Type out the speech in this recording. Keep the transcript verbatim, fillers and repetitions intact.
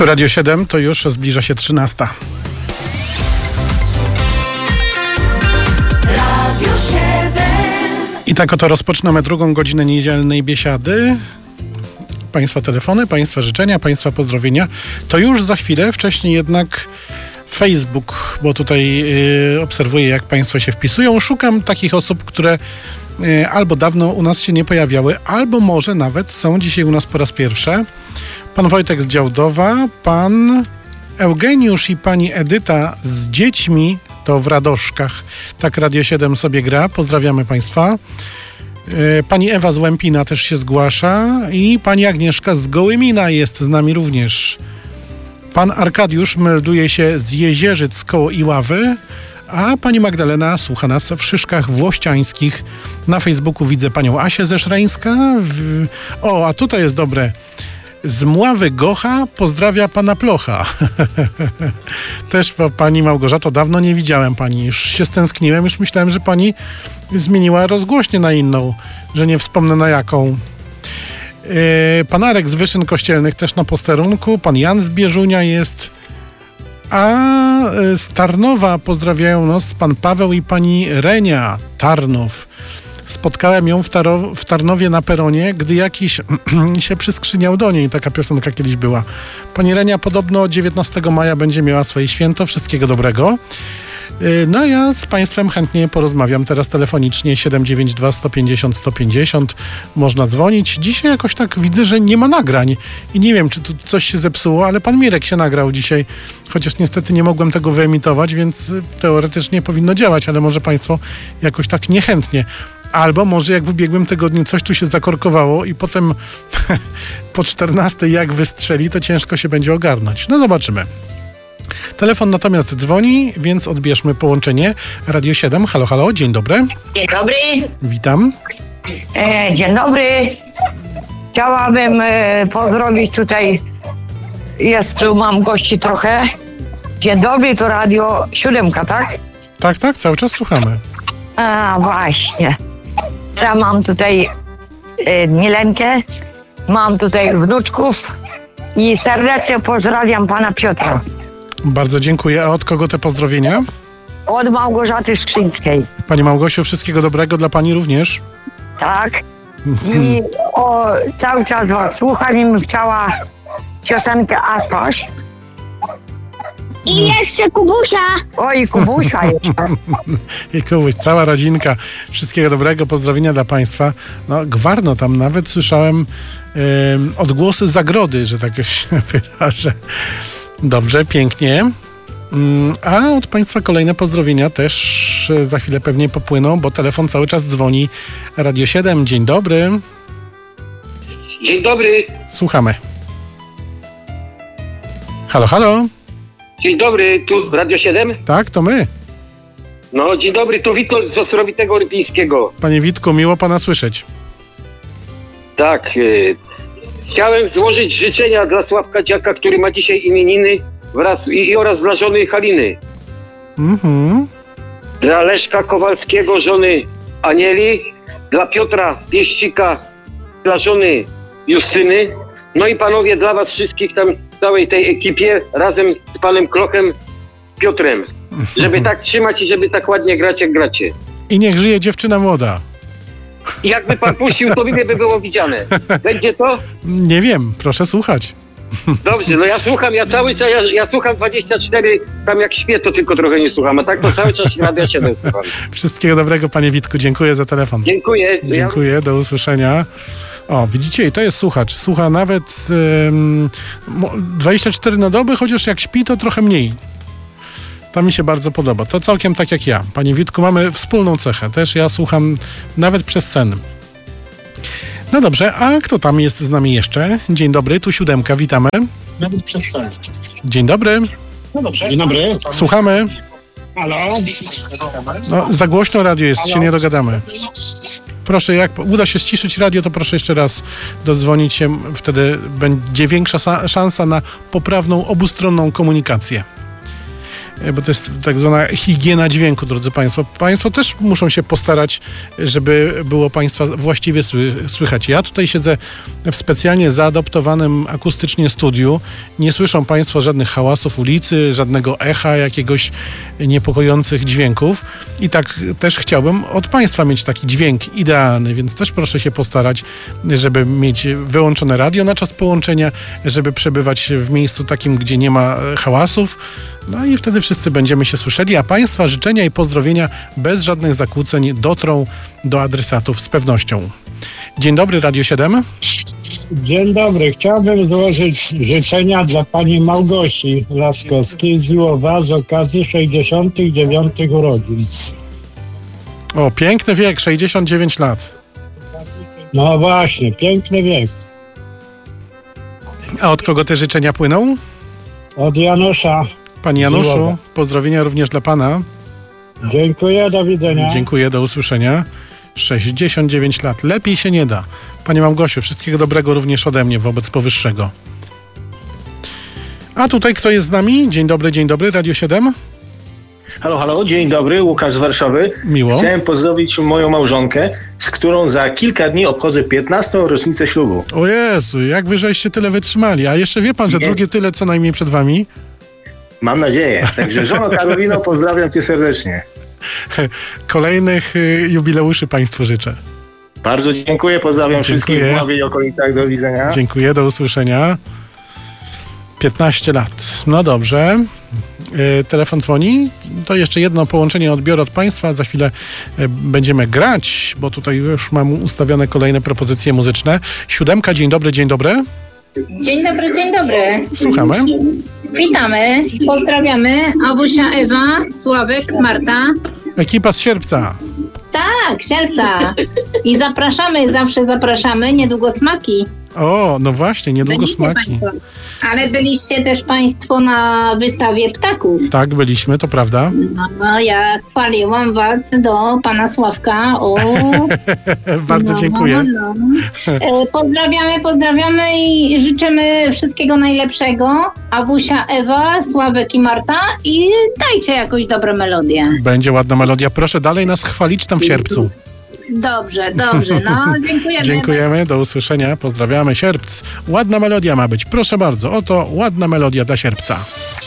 Tu Radio siedem, to już zbliża się trzynasta. I tak oto rozpoczynamy drugą godzinę niedzielnej biesiady. Państwa telefony, Państwa życzenia, Państwa pozdrowienia. To już za chwilę, wcześniej jednak Facebook, bo tutaj yy, obserwuję, jak Państwo się wpisują. Szukam takich osób, które yy, albo dawno u nas się nie pojawiały, albo może nawet są dzisiaj u nas po raz pierwszy. Pan Wojtek z Działdowa, pan Eugeniusz i pani Edyta z dziećmi, to w Radoszkach. Tak Radio siedem sobie gra. Pozdrawiamy Państwa. Pani Ewa z Łępina też się zgłasza i pani Agnieszka z Gołymina jest z nami również. Pan Arkadiusz melduje się z Jezierzyc koło Iławy, a pani Magdalena słucha nas w Szyszkach Włościańskich. Na Facebooku widzę panią Asię ze Szrańska. W... O, a tutaj jest dobre. Z Mławy Gocha pozdrawia pana Plocha. Też pani Małgorzato, dawno nie widziałem pani. Już się stęskniłem, już myślałem, że pani zmieniła rozgłośnię na inną, że nie wspomnę na jaką. Yy, pan Arek z Wyszyn Kościelnych też na posterunku. Pan Jan z Bieżunia jest. A z Tarnowa pozdrawiają nas pan Paweł i pani Renia. Tarnów. Spotkałem ją w, Taro- w Tarnowie na peronie, gdy jakiś się przyskrzyniał do niej. Taka piosenka kiedyś była. Pani Renia podobno dziewiętnastego maja będzie miała swoje święto. Wszystkiego dobrego. No ja z Państwem chętnie porozmawiam teraz telefonicznie. siedem dziewięć dwa sto pięćdziesiąt sto pięćdziesiąt. Można dzwonić. Dzisiaj jakoś tak widzę, że nie ma nagrań. I nie wiem, czy tu coś się zepsuło, ale pan Mirek się nagrał dzisiaj. Chociaż niestety nie mogłem tego wyemitować, więc teoretycznie powinno działać, ale może Państwo jakoś tak niechętnie. Albo może jak w ubiegłym tygodniu coś tu się zakorkowało i potem po czternastej jak wystrzeli, to ciężko się będzie ogarnąć. No zobaczymy. Telefon natomiast dzwoni, więc odbierzmy połączenie. Radio siedem, halo, halo, dzień dobry. Dzień dobry. Witam. E, dzień dobry. Chciałabym e, pozdrowić tutaj, jest tu, mam gości trochę. Dzień dobry, to Radio siódemka, tak? Tak, tak, cały czas słuchamy. A, właśnie. Ja mam tutaj e, Milenkę, mam tutaj wnuczków i serdecznie pozdrawiam pana Piotra. Bardzo dziękuję. A od kogo te pozdrowienia? Od Małgorzaty Skrzyńskiej. Pani Małgosiu, wszystkiego dobrego dla pani również. Tak. I o, cały czas was słucham i bym chciała piosenkę Atlas. I jeszcze Kubusia. Oj, Kubusia jeszcze. I Kubuś, cała rodzinka. Wszystkiego dobrego, pozdrowienia dla Państwa. No, gwarno tam nawet słyszałem yy, odgłosy zagrody, że tak się wyrażę. Dobrze, pięknie. A od Państwa kolejne pozdrowienia też za chwilę pewnie popłyną, bo telefon cały czas dzwoni. Radio siedem, dzień dobry. Dzień dobry. Słuchamy. Halo, halo. Dzień dobry, tu Radio siedem? Tak, to my. No, dzień dobry, tu Witold z Ostrowitego Rypińskiego. Panie Witku, miło pana słyszeć. Tak, e, chciałem złożyć życzenia dla Sławka Dziaka, który ma dzisiaj imieniny wraz, i, i oraz dla żony Haliny. Mhm. Dla Leszka Kowalskiego, żony Anieli, dla Piotra Pieścika, dla żony Justyny. No i panowie, dla was wszystkich tam, całej tej ekipie, razem z panem Klochem, Piotrem. Żeby tak trzymać i żeby tak ładnie grać, jak gracie. I niech żyje dziewczyna młoda. I jakby pan puścił, to wiele by było widziane. Będzie to? Nie wiem, proszę słuchać. Dobrze, no ja słucham, ja cały czas, ja, ja słucham dwadzieścia cztery, tam jak śpię, to tylko trochę nie słucham, a tak to cały czas Radio siedem słucham. Wszystkiego dobrego, panie Witku, dziękuję za telefon. Dziękuję. Dziękuję, ja... do usłyszenia. O, widzicie, i to jest słuchacz. Słucha nawet ym, dwadzieścia cztery na dobę, chociaż jak śpi, to trochę mniej. To mi się bardzo podoba. To całkiem tak jak ja. Panie Witku, mamy wspólną cechę. Też ja słucham nawet przez sen. No dobrze, a kto tam jest z nami jeszcze? Dzień dobry, tu siódemka, witamy. Nawet przez sen. Dzień dobry. No dobrze. Dzień dobry. Słuchamy. Halo. No, za głośno radio jest, Halo? Się nie dogadamy. Proszę, jak uda się ściszyć radio, to proszę jeszcze raz dodzwonić się. Wtedy będzie większa szansa na poprawną obustronną komunikację. bo to jest tak zwana higiena dźwięku, drodzy Państwo. Państwo też muszą się postarać, żeby było Państwa właściwie sły, słychać. Ja tutaj siedzę w specjalnie zaadoptowanym akustycznie studiu. Nie słyszą Państwo żadnych hałasów ulicy, żadnego echa, jakiegoś niepokojących dźwięków. I tak też chciałbym od Państwa mieć taki dźwięk idealny, więc też proszę się postarać, żeby mieć wyłączone radio na czas połączenia, żeby przebywać w miejscu takim, gdzie nie ma hałasów. No i wtedy wszyscy będziemy się słyszeli, a Państwa życzenia i pozdrowienia bez żadnych zakłóceń dotrą do adresatów z pewnością. Dzień dobry, Radio siedem. Dzień dobry. Chciałbym złożyć życzenia dla pani Małgosi Laskowskiej z Iłowa z okazji sześćdziesiątych dziewiątych urodzin. O, piękny wiek, sześćdziesiąt dziewięć lat. No właśnie, piękny wiek. A od kogo te życzenia płyną? Od Janusza. Panie z Januszu, Iłowa. pozdrowienia również dla Pana. Dziękuję, do widzenia. Dziękuję, do usłyszenia. sześćdziesiąt dziewięć lat. Lepiej się nie da. Panie Małgosiu, wszystkiego dobrego również ode mnie wobec powyższego. A tutaj kto jest z nami? Dzień dobry, dzień dobry, Radio siedem. Halo, halo, dzień dobry, Łukasz z Warszawy. Miło. Chciałem pozdrowić moją małżonkę, z którą za kilka dni obchodzę piętnastą rocznicę ślubu. O Jezu, jak wy żeście tyle wytrzymali. A jeszcze wie Pan, że Nie. drugie tyle co najmniej przed Wami? Mam nadzieję. Także żono Karolino, pozdrawiam cię serdecznie. Kolejnych y, jubileuszy Państwu życzę. Bardzo dziękuję, pozdrawiam Dziękuję. wszystkich w Ławie i okolicach, do widzenia. Dziękuję, do usłyszenia. piętnaście lat. No dobrze. Y, telefon dzwoni. To jeszcze jedno połączenie odbiorę od Państwa. Za chwilę y, będziemy grać, bo tutaj już mam ustawione kolejne propozycje muzyczne. Siódemka, dzień dobry, dzień dobry. Dzień dobry, dzień dobry. Słuchamy. Witamy, pozdrawiamy. Awusia, Ewa, Sławek, Marta. Ekipa z Sierpca. Tak, serca. I zapraszamy, zawsze zapraszamy. Niedługo smaki. O, no właśnie, niedługo Będziecie smaki. Państwo. Ale byliście też Państwo na wystawie ptaków. Tak, byliśmy, to prawda. No, no ja chwaliłam Was do pana Sławka. O, Bardzo no, dziękuję. No, no. E, Pozdrawiamy, pozdrawiamy i życzymy wszystkiego najlepszego. Awusia, Ewa, Sławek i Marta. I dajcie jakąś dobrą melodię. Będzie ładna melodia. Proszę dalej nas chwalić tam w Sierpcu. Dobrze, dobrze. No, dziękujemy. Dziękujemy, do usłyszenia. Pozdrawiamy. Sierpc. Ładna melodia ma być. Proszę bardzo, oto ładna melodia dla Sierpca.